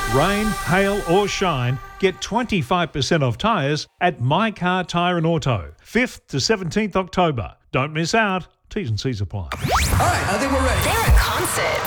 Rain, hail or shine, get 25% off tyres at My Car Tyre and Auto. 5th to 17th October. Don't miss out. T's and C's apply. All right, I think we're ready. They're a concert.